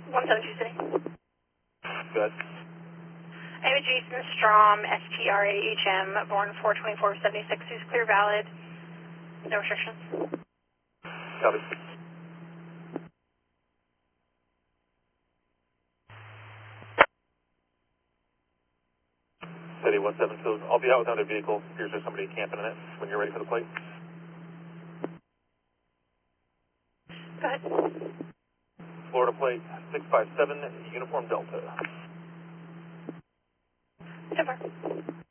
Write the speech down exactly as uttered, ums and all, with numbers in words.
one seven two City. Good. I have a Jason Strom, S T R A H M, born four twenty-four seventy-six, who's clear valid. No restrictions. Copy. City one seven two. I'll be out with another vehicle. Here's there's somebody camping in it when you're ready for the plate. Go ahead. Florida plate six five seven, Uniform Delta. ten four.